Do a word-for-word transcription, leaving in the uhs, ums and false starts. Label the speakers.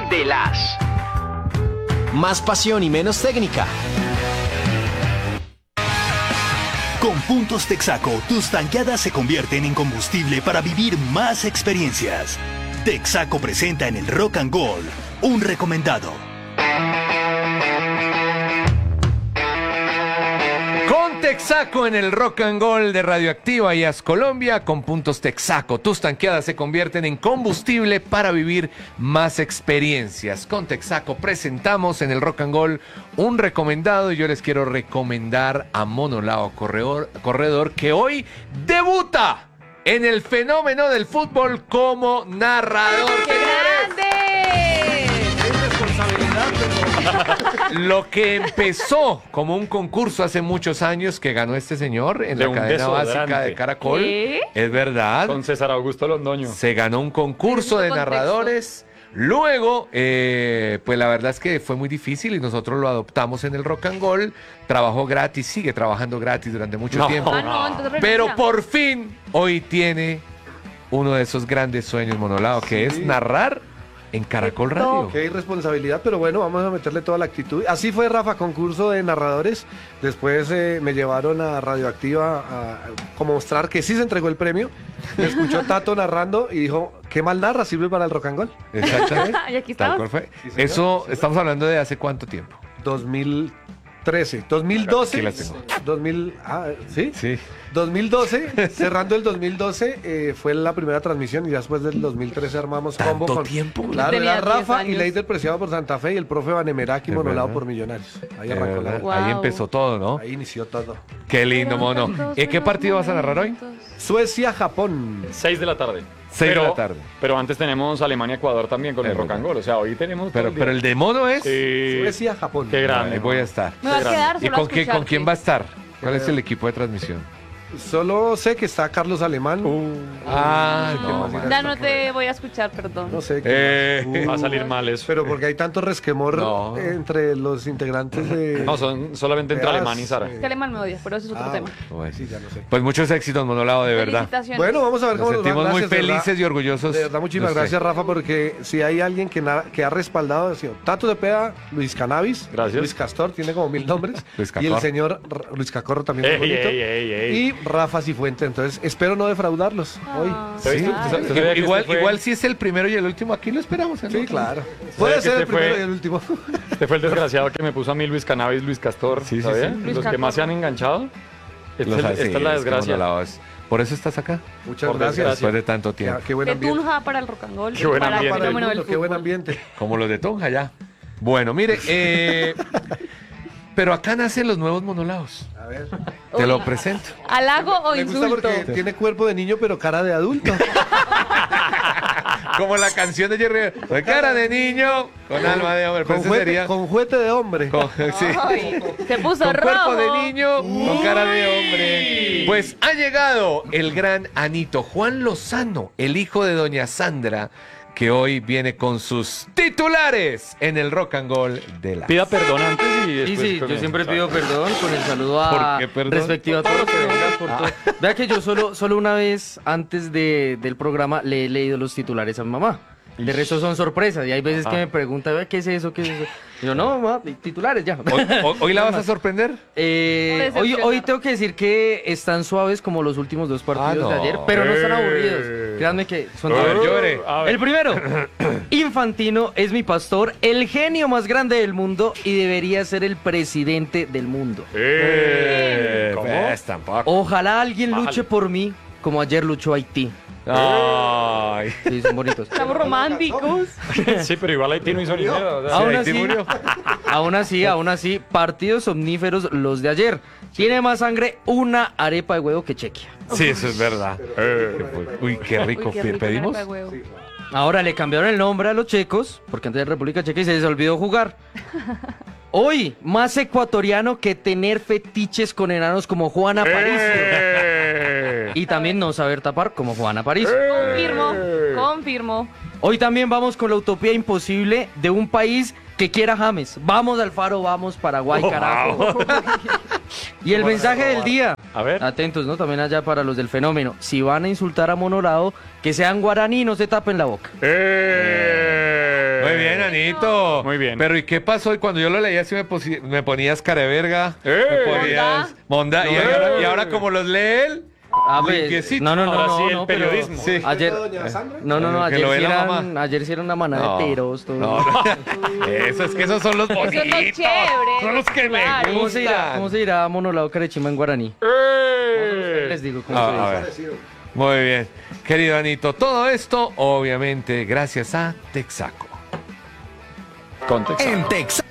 Speaker 1: Gol de las.
Speaker 2: Más pasión y menos técnica.
Speaker 3: Con Puntos Texaco, tus tanqueadas se convierten en combustible para vivir más experiencias. Texaco presenta en el Rock and Roll un recomendado.
Speaker 4: Con Texaco en el Rock and Roll de Radioactiva y As Colombia, con Puntos Texaco, tus tanqueadas se convierten en combustible para vivir más experiencias. Con Texaco presentamos en el Rock and Roll un recomendado y yo les quiero recomendar a Monolao Corredor, Corredor que hoy debuta en el fenómeno del fútbol como narrador.
Speaker 5: ¡Qué grande!
Speaker 4: Es responsabilidad, pero... Lo que empezó como un concurso hace muchos años que ganó este señor en
Speaker 6: de
Speaker 4: la
Speaker 6: un
Speaker 4: cadena básica
Speaker 6: desodorante.
Speaker 4: de Caracol.
Speaker 5: ¿Qué?
Speaker 4: Es verdad.
Speaker 6: Con César Augusto Londoño.
Speaker 4: Se ganó un concurso de
Speaker 5: Necesito
Speaker 4: narradores. Luego, eh, pues la verdad es que fue muy difícil y nosotros lo adoptamos en el Rock and Roll. Trabajó gratis, sigue trabajando gratis durante mucho
Speaker 6: No.
Speaker 4: tiempo.
Speaker 5: Ah, no, entonces
Speaker 4: Pero
Speaker 5: renuncia.
Speaker 4: por fin, hoy tiene uno de esos grandes sueños, Monolao, que es narrar en Caracol Radio.
Speaker 7: Qué irresponsabilidad, pero bueno, vamos a meterle toda la actitud. Así fue, Rafa, concurso de narradores. Después eh, me llevaron a Radioactiva a, a como mostrar que sí se entregó el premio. Me escuchó Tato narrando y dijo, ¿qué mal narra? ¿Sirve para el rock and roll?
Speaker 4: Exactamente.
Speaker 5: Y aquí
Speaker 4: Tal
Speaker 5: estamos.
Speaker 4: cual fue.
Speaker 7: Sí, señor.
Speaker 4: Eso, estamos hablando de hace cuánto tiempo.
Speaker 7: dos mil trece, dos mil doce.
Speaker 4: Aquí las tengo.
Speaker 7: dos mil, ah, ¿sí?
Speaker 4: Sí.
Speaker 7: dos mil doce, cerrando el dos mil doce, eh, fue la primera transmisión y ya después del dos mil trece armamos
Speaker 4: ¿Tanto
Speaker 7: combo con...
Speaker 4: tiempo?
Speaker 7: Claro,
Speaker 5: Tenía
Speaker 7: era
Speaker 5: diez
Speaker 7: Rafa y
Speaker 5: años.
Speaker 7: Leider Preciado por Santa Fe y el profe Vanemeraki
Speaker 4: Es
Speaker 7: Monolao
Speaker 4: verdad.
Speaker 7: por Millonarios. Ahí
Speaker 4: De
Speaker 7: arrancó la...
Speaker 4: verdad,
Speaker 5: Wow.
Speaker 4: Ahí empezó todo, ¿no?
Speaker 7: Ahí inició todo.
Speaker 4: Qué lindo, mono. ¿Y qué partido vas a narrar hoy?
Speaker 7: Suecia-Japón.
Speaker 6: seis de la tarde.
Speaker 4: Seis de
Speaker 6: Pero-
Speaker 4: la tarde.
Speaker 6: Pero antes tenemos Alemania-Ecuador también con
Speaker 4: Es
Speaker 6: el Rock and
Speaker 4: verdad.
Speaker 6: Roll. O sea, hoy tenemos. todo
Speaker 4: Pero,
Speaker 6: el día.
Speaker 4: pero el de mono es...
Speaker 6: Sí.
Speaker 7: Suecia-Japón.
Speaker 6: Qué grande.
Speaker 4: Ahí voy a estar.
Speaker 5: Me va a quedar
Speaker 4: ¿Y
Speaker 5: solo a
Speaker 4: con quién, con
Speaker 5: escucharte.
Speaker 4: quién va a estar? ¿Cuál es el equipo de transmisión?
Speaker 7: Solo sé que está Carlos Alemán.
Speaker 4: Ah,
Speaker 7: sé qué
Speaker 4: no,
Speaker 7: más
Speaker 4: man.
Speaker 7: irá
Speaker 5: Ya
Speaker 7: a
Speaker 5: no
Speaker 7: estar por
Speaker 5: te
Speaker 7: ahí.
Speaker 5: voy a escuchar, perdón.
Speaker 7: No sé qué
Speaker 4: Eh,
Speaker 7: más.
Speaker 6: Va a
Speaker 7: Uh,
Speaker 6: salir mal eso.
Speaker 7: Pero porque hay tanto resquemor
Speaker 4: No.
Speaker 7: entre los integrantes de...
Speaker 6: No, son solamente entre
Speaker 7: de
Speaker 6: Alemán y
Speaker 7: As,
Speaker 6: Sara.
Speaker 7: eh,
Speaker 5: Es que Alemán me odia, pero eso es otro
Speaker 7: Ah,
Speaker 5: tema.
Speaker 4: Pues,
Speaker 7: Sí, ya lo sé.
Speaker 4: pues muchos éxitos, Monolao, de verdad.
Speaker 5: Felicitaciones.
Speaker 7: Bueno, vamos a ver
Speaker 4: Nos
Speaker 7: cómo nos va.
Speaker 4: sentimos muy
Speaker 7: Gracias, de verdad.
Speaker 4: felices y orgullosos.
Speaker 7: De verdad, muchísimas
Speaker 4: de usted.
Speaker 7: gracias, Rafa, porque si hay alguien que, na- que ha respaldado, ha sido Tato Cepeda, Luis Cannabis,
Speaker 6: Gracias.
Speaker 7: Luis Castor, tiene como mil nombres,
Speaker 4: Luis
Speaker 7: y el
Speaker 4: Cacor.
Speaker 7: señor R- Luis Cacorro también
Speaker 6: Ey,
Speaker 7: muy bonito,
Speaker 6: ey, ey, ey.
Speaker 7: y Rafa Cifuente. Entonces, espero no defraudarlos hoy.
Speaker 5: Ah,
Speaker 6: ¿Sabes
Speaker 4: Sí.
Speaker 6: tú-
Speaker 5: claro.
Speaker 6: tú- tú sabías que
Speaker 4: Igual,
Speaker 6: este fue-
Speaker 4: igual si es el primero y el último, aquí lo esperamos. ¿no?
Speaker 7: Sí, claro. Puede
Speaker 6: que
Speaker 7: ser el
Speaker 6: este fue-
Speaker 7: primero y el último.
Speaker 6: Este fue el desgraciado que me puso a mí Luis Cannabis, Luis Castor.
Speaker 4: Sí, sí,
Speaker 6: ¿sabía?
Speaker 4: sí.
Speaker 5: Luis
Speaker 6: Los que más se han
Speaker 5: Cacorro.
Speaker 6: enganchado. Este
Speaker 4: Los
Speaker 6: es el-
Speaker 4: hace,
Speaker 6: esta es la
Speaker 4: que
Speaker 6: desgracia.
Speaker 4: Monolao es- Por eso estás acá.
Speaker 7: Muchas
Speaker 6: Por
Speaker 7: gracias.
Speaker 4: Después de tanto tiempo.
Speaker 7: Qué, qué buen
Speaker 5: De
Speaker 7: ambiente.
Speaker 5: Tunja para el rock and roll.
Speaker 6: Qué
Speaker 5: y
Speaker 6: buen
Speaker 5: para
Speaker 6: ambiente.
Speaker 5: el
Speaker 7: Para el
Speaker 5: fenómeno del
Speaker 7: mundo, qué buen
Speaker 5: fútbol.
Speaker 7: ambiente.
Speaker 4: Como los de Tonja ya. Bueno, mire, eh, pero acá nacen los nuevos monolaos.
Speaker 7: A ver.
Speaker 4: Te lo
Speaker 5: Uy.
Speaker 4: presento.
Speaker 5: ¿Halago o
Speaker 7: Me gusta
Speaker 5: insulto?
Speaker 7: porque tiene cuerpo de niño, pero cara de adulto.
Speaker 4: Como la canción de Jerry. De cara de niño, con alma de hombre. Pero
Speaker 7: Con
Speaker 4: ese
Speaker 7: juguete,
Speaker 4: sería.
Speaker 7: con juguete de hombre.
Speaker 4: con- sí.
Speaker 5: Ay, se puso
Speaker 4: Con
Speaker 5: rojo.
Speaker 4: cuerpo de niño, con cara de hombre. Pues ha llegado el gran Anito Juan Lozano, el hijo de doña Sandra, que hoy viene con sus titulares en el Rock and Roll de la...
Speaker 6: Pida perdón antes y
Speaker 8: Sí,
Speaker 6: después.
Speaker 8: sí, yo
Speaker 6: comienza.
Speaker 8: siempre pido perdón con el saludo
Speaker 4: ¿Por
Speaker 8: a
Speaker 4: qué perdón?
Speaker 8: respectivo a
Speaker 6: Por todo
Speaker 8: todos.
Speaker 6: lo que vengas, por todo.
Speaker 8: Vea que yo solo, solo una vez antes de, del programa le he leído los titulares a mi mamá. De resto son sorpresas y hay veces que
Speaker 6: Ah.
Speaker 8: me pregunta, "Vea, ¿qué es eso? ¿Qué es eso?" Y yo, no, mamá, titulares ya.
Speaker 4: ¿Hoy, hoy- hoy la vas a sorprender?
Speaker 8: Eh,
Speaker 5: No
Speaker 8: hoy,
Speaker 5: decepcionar.
Speaker 8: hoy tengo que decir que están suaves como los últimos dos partidos
Speaker 4: Ah, no.
Speaker 8: de ayer, pero no están
Speaker 6: Eh.
Speaker 8: aburridos. Créanme que son
Speaker 4: A ver,
Speaker 8: divertidos.
Speaker 4: llore.
Speaker 6: A ver.
Speaker 8: El primero, Infantino es mi pastor, el genio más grande del mundo y debería ser el presidente del mundo.
Speaker 6: Eh, ¿Cómo?
Speaker 4: Pues, tampoco.
Speaker 8: Ojalá alguien
Speaker 6: Bájale.
Speaker 8: luche por mí como ayer luchó Haití.
Speaker 4: Ay.
Speaker 8: Sí, son bonitos.
Speaker 5: Estamos románticos.
Speaker 6: Sí, pero igual Haití no hizo ni nada. o sea,
Speaker 8: Aún
Speaker 4: Haití
Speaker 8: así,
Speaker 4: murió.
Speaker 8: aún así, aún así, partidos omníferos los de ayer. Tiene más sangre una arepa de huevo que Chequia.
Speaker 4: Sí, eso es verdad. Uy, qué rico.
Speaker 5: Uy, qué rico,
Speaker 4: ¿Pedimos?
Speaker 5: una arepa de huevo.
Speaker 8: Ahora le cambiaron el nombre a los checos, porque antes de República Checa y se les olvidó jugar. Hoy, más ecuatoriano que tener fetiches con enanos como Juana Aparicio.
Speaker 6: Eh.
Speaker 8: Y también no saber tapar como Juana Aparicio.
Speaker 5: Confirmo, confirmo.
Speaker 8: Hoy también vamos con la utopía imposible de un país que quiera James. Vamos al Faro, vamos Paraguay, carajo. Y el mensaje del día.
Speaker 6: A ver.
Speaker 8: Atentos, ¿no? También allá para los del fenómeno. Si van a insultar a Monolao, que sean guaraní y no se tapen la boca.
Speaker 6: Eh.
Speaker 4: Muy bien, Anito.
Speaker 6: Muy bien.
Speaker 4: Pero ¿y qué pasó? Y cuando yo lo leía, si me, posi- me ponías cara de verga.
Speaker 6: ¡Eh!
Speaker 4: Me ponías monda. Y,
Speaker 6: ¡Eh!
Speaker 4: ahora, y ahora, como los lee él.
Speaker 8: A ver,
Speaker 4: limpiecito.
Speaker 8: no, no, no,
Speaker 6: Ahora
Speaker 8: no,
Speaker 6: sí, el
Speaker 8: no, pero
Speaker 6: periodismo.
Speaker 4: Sí.
Speaker 8: Ayer,
Speaker 7: doña Sandra?
Speaker 8: no, no, no,
Speaker 4: Que
Speaker 8: ayer
Speaker 4: lo ve
Speaker 8: sí,
Speaker 4: la
Speaker 8: eran,
Speaker 4: mamá.
Speaker 8: ayer sí era una manada
Speaker 4: No.
Speaker 8: de peros. todo.
Speaker 4: No, no. Eso es que esos son los
Speaker 5: Esos
Speaker 4: bonitos.
Speaker 5: son los chéveres.
Speaker 4: Son los que me
Speaker 5: Claro.
Speaker 8: ¿Cómo se dirá,
Speaker 4: gustan.
Speaker 8: cómo se dirá monolado carechima en guaraní?
Speaker 6: ¡Eh!
Speaker 8: Les digo cómo
Speaker 4: Ah,
Speaker 8: se dice.
Speaker 4: a ver. Muy bien. Querido Anito, todo esto, obviamente, gracias a Texaco.
Speaker 6: Con Texaco.
Speaker 2: En Texaco.